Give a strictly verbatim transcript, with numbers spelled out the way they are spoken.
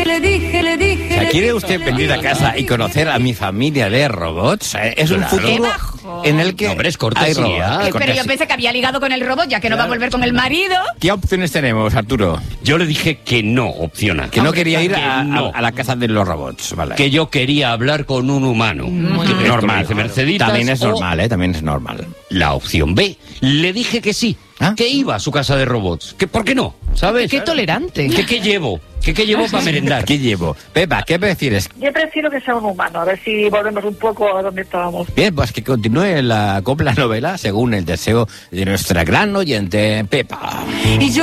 dije, le dije, le dije. O sea, ¿quiere usted venir a casa y conocer a mi familia de robots? Eh, Es un Claro. futuro en el que No, hombre, es hay cortesía. robots. Eh, Es Pero cortesía. yo pensé que había ligado con el robot, ya que no va a volver con el marido. ¿Qué opciones tenemos, Arturo? Yo le dije que no, opciona. Que no quería ir que a, a- no. a la casa de los robots, ¿vale? Que yo quería hablar con un humano. Muy Que bien. esto normal. me dice Merceditas, También es o normal, ¿eh? También es normal. La opción B. Le dije que sí. ¿Ah? Que iba a su casa de robots. Que ¿por qué no? ¿Sabes? Qué tolerante. ¿Qué, qué llevo? ¿Qué, qué llevo para merendar? ¿Qué llevo? Pepa, ¿qué prefieres? Yo prefiero que sea un humano, a ver si volvemos un poco a donde estábamos. Bien, pues que continúe la copla novela según el deseo de nuestra gran oyente Pepa. Y yo